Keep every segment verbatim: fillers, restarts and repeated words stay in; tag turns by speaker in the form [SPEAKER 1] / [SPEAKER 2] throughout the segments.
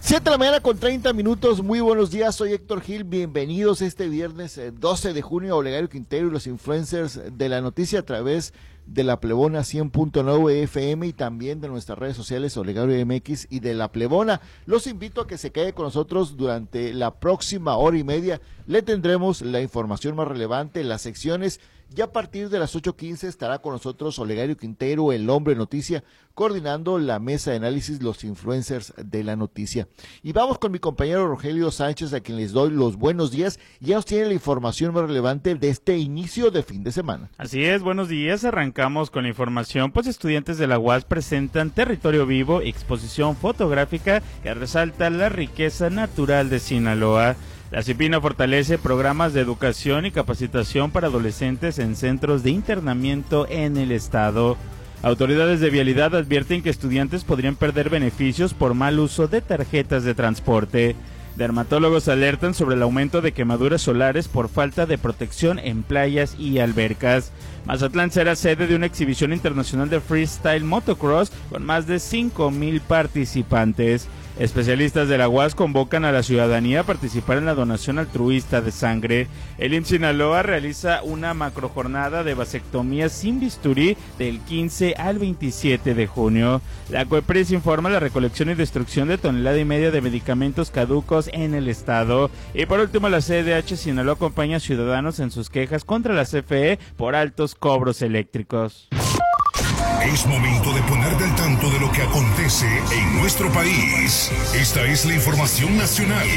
[SPEAKER 1] siete de la mañana con treinta minutos, muy buenos días, soy Héctor Gil, bienvenidos este viernes eh, doce de junio a Olegario Quintero y los influencers de la noticia a través de la Plebona cien punto nueve F M y también de nuestras redes sociales Olegario M X y de la Plebona. Los invito a que se quede con nosotros durante la próxima hora y media, le tendremos la información más relevante, las secciones. Ya a partir de las ocho quince estará con nosotros Olegario Quintero, el hombre noticia, coordinando la mesa de análisis, los influencers de la noticia. Y vamos con mi compañero Rogelio Sánchez, a quien les doy los buenos días. Ya nos tiene la información más relevante de este inicio de fin de semana.
[SPEAKER 2] Así es, buenos días. Arrancamos con la información, pues estudiantes de la U A S presentan Territorio Vivo, exposición fotográfica que resalta la riqueza natural de Sinaloa. La CIPINA fortalece programas de educación y capacitación para adolescentes en centros de internamiento en el estado. Autoridades de vialidad advierten que estudiantes podrían perder beneficios por mal uso de tarjetas de transporte. Dermatólogos alertan sobre el aumento de quemaduras solares por falta de protección en playas y albercas. Mazatlán será sede de una exhibición internacional de freestyle motocross con más de cinco mil participantes. Especialistas de la U A S convocan a la ciudadanía a participar en la donación altruista de sangre. El I M S S Sinaloa realiza una macrojornada de vasectomía sin bisturí del quince al veintisiete de junio. La COEPRIS informa la recolección y destrucción de tonelada y media de medicamentos caducos en el estado. Y por último, la C D H Sinaloa acompaña a ciudadanos en sus quejas contra la C F E por altos cobros eléctricos.
[SPEAKER 3] Es momento de ponerte al tanto de lo que acontece en nuestro país. Esta es la información nacional.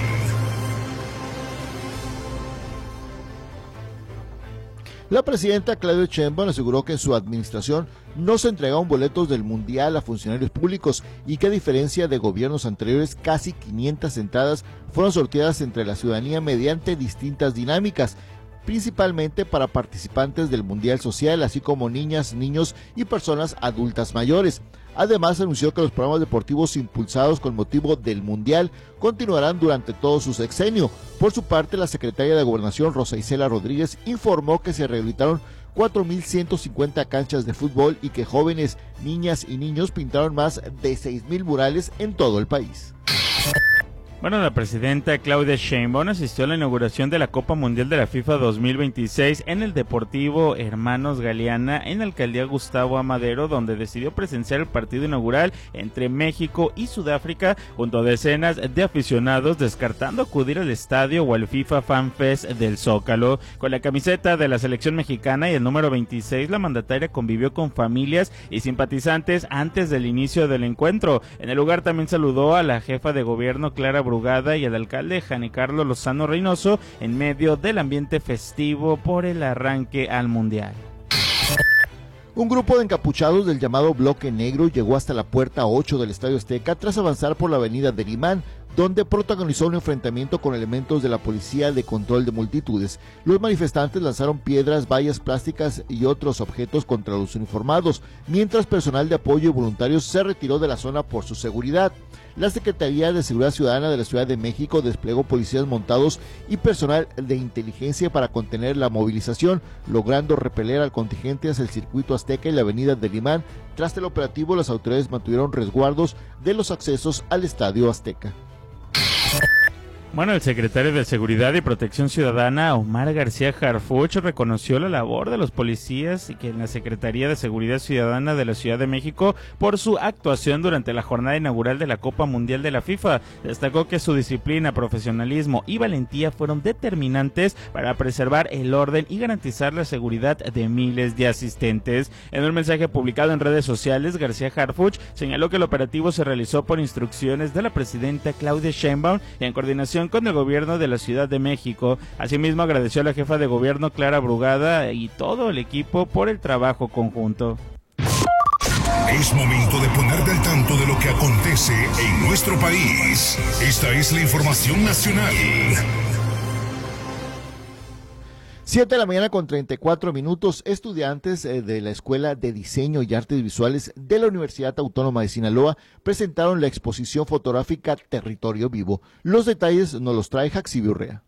[SPEAKER 1] La presidenta Claudia Sheinbaum aseguró que en su administración no se entregaron boletos del Mundial a funcionarios públicos y que a diferencia de gobiernos anteriores, casi quinientas entradas fueron sorteadas entre la ciudadanía mediante distintas dinámicas, principalmente para participantes del Mundial Social, así como niñas, niños y personas adultas mayores. Además, anunció que los programas deportivos impulsados con motivo del Mundial continuarán durante todo su sexenio. Por su parte, la secretaria de Gobernación, Rosa Isela Rodríguez, informó que se rehabilitaron cuatro mil ciento cincuenta canchas de fútbol y que jóvenes, niñas y niños pintaron más de seis mil murales en todo el país.
[SPEAKER 2] Bueno, la presidenta Claudia Sheinbaum asistió a la inauguración de la Copa Mundial de la FIFA dos mil veintiséis en el Deportivo Hermanos Galeana en la alcaldía Gustavo Amadero, donde decidió presenciar el partido inaugural entre México y Sudáfrica junto a decenas de aficionados, descartando acudir al estadio o al FIFA Fan Fest del Zócalo. Con la camiseta de la selección mexicana y el número veintiséis, la mandataria convivió con familias y simpatizantes antes del inicio del encuentro. En el lugar también saludó a la jefa de gobierno Clara Brugada y al alcalde Jani Carlos Lozano Reynoso en medio del ambiente festivo por el arranque al Mundial.
[SPEAKER 1] Un grupo de encapuchados del llamado Bloque Negro llegó hasta la puerta ocho del Estadio Azteca tras avanzar por la avenida del Imán, donde protagonizó un enfrentamiento con elementos de la Policía de Control de Multitudes. Los manifestantes lanzaron piedras, vallas plásticas y otros objetos contra los uniformados, mientras personal de apoyo y voluntarios se retiró de la zona por su seguridad. La Secretaría de Seguridad Ciudadana de la Ciudad de México desplegó policías montados y personal de inteligencia para contener la movilización, logrando repeler al contingente hacia el circuito Azteca y la avenida del Imán. Tras el operativo, las autoridades mantuvieron resguardos de los accesos al Estadio Azteca.
[SPEAKER 2] Bueno, el secretario de Seguridad y Protección Ciudadana, Omar García Harfuch, reconoció la labor de los policías y que en la Secretaría de Seguridad Ciudadana de la Ciudad de México por su actuación durante la jornada inaugural de la Copa Mundial de la FIFA. Destacó que su disciplina, profesionalismo y valentía fueron determinantes para preservar el orden y garantizar la seguridad de miles de asistentes. En un mensaje publicado en redes sociales, García Harfuch señaló que el operativo se realizó por instrucciones de la presidenta Claudia Sheinbaum y en coordinación con el gobierno de la Ciudad de México. Asimismo, agradeció a la jefa de gobierno Clara Brugada y todo el equipo por el trabajo conjunto.
[SPEAKER 3] Es momento de ponerte al tanto de lo que acontece en nuestro país. Esta es la información nacional.
[SPEAKER 1] siete de la mañana con treinta y cuatro minutos, estudiantes de la Escuela de Diseño y Artes Visuales de la Universidad Autónoma de Sinaloa presentaron la exposición fotográfica Territorio Vivo. Los detalles nos los trae Jaxi Urrea.